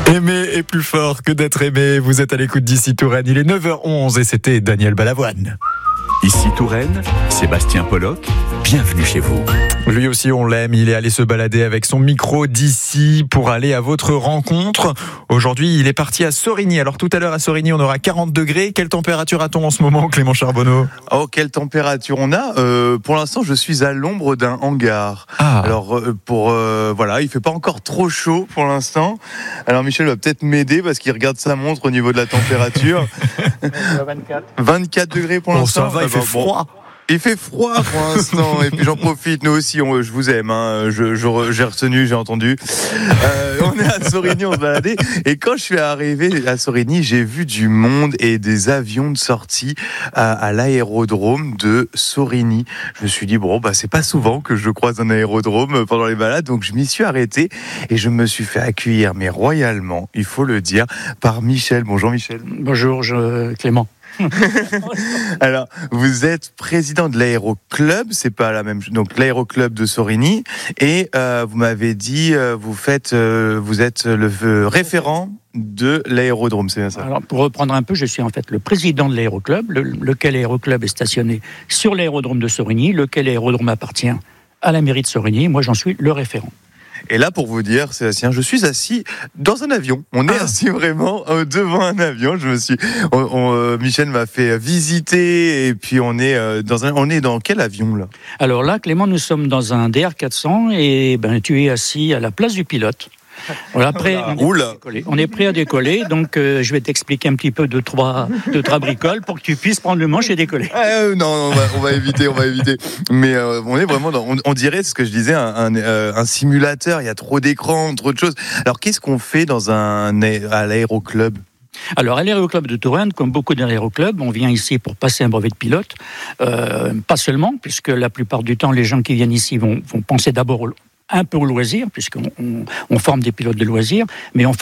Aimer est plus fort que d'être aimé. Vous êtes à l'écoute d'ici Touraine. Il est 9h11 et c'était Daniel Balavoine. Ici Touraine, Sébastien Pollock, bienvenue chez vous. Lui aussi on l'aime, il est allé se balader avec son micro d'ici pour aller à votre rencontre. Aujourd'hui il est parti à Sorigny. Alors tout à l'heure à Sorigny on aura 40 degrés. Quelle température a-t-on en ce moment, Clément Charbonneau ? Oh, quelle température on a pour l'instant je suis à l'ombre d'un hangar. Alors voilà, il fait pas encore trop chaud pour l'instant. Alors Michel va peut-être m'aider parce qu'il regarde sa montre au niveau de la température. 24 degrés pour l'instant. Ça va, il fait froid. Il fait froid pour l'instant et puis j'en profite, nous aussi, je vous aime, hein, j'ai retenu, j'ai entendu. On est à Sorigny, on se baladait et quand je suis arrivé à Sorigny, j'ai vu du monde et des avions de sortie à l'aérodrome de Sorigny. Je me suis dit c'est pas souvent que je croise un aérodrome pendant les balades, donc je m'y suis arrêté et je me suis fait accueillir, mais royalement, il faut le dire, par Michel. Bonjour Michel. Bonjour Clément. Alors, vous êtes président de l'aéroclub, c'est pas la même chose. Donc l'aéroclub de Sorigny, et vous m'avez dit, vous êtes le référent de l'aérodrome, c'est bien ça? Alors, pour reprendre un peu, je suis en fait le président de l'aéroclub, lequel aéroclub est stationné sur l'aérodrome de Sorigny, lequel aérodrome appartient à la mairie de Sorigny. Moi, j'en suis le référent. Et là, pour vous dire, Sébastien, je suis assis dans un avion. On est assis vraiment devant un avion. Michel m'a fait visiter et puis on est dans quel avion là? Alors là, Clément, nous sommes dans un DR400 et tu es assis à la place du pilote. Voilà, on est prêt à décoller, donc je vais t'expliquer un petit peu deux, trois bricoles pour que tu puisses prendre le manche et décoller. Non, on va éviter. Mais on est vraiment on dirait, ce que je disais, un simulateur. Il y a trop d'écrans, trop de choses. Alors, qu'est-ce qu'on fait à l'aéroclub ? Alors, à l'aéroclub de Touraine, comme beaucoup d'aéroclubs, on vient ici pour passer un brevet de pilote. Pas seulement, puisque la plupart du temps, les gens qui viennent ici vont penser d'abord un peu au loisir, puisqu'on forme des pilotes de loisirs, mais on